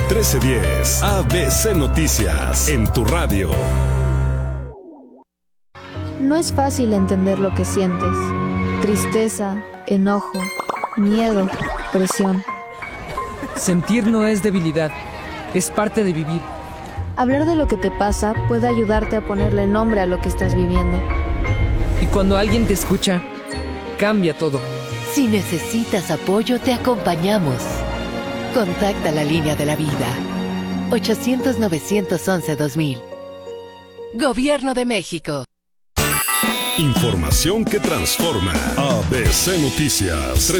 1310 ABC Noticias en tu radio. No es fácil entender lo que sientes. Tristeza, enojo, miedo, presión. Sentir no es debilidad, es parte de vivir. Hablar de lo que te pasa puede ayudarte a ponerle nombre a lo que estás viviendo. Y cuando alguien te escucha, cambia todo. Si necesitas apoyo, te acompañamos. Contacta la línea de la vida. 800-911-2000. Gobierno de México. Información que transforma. ABC Noticias.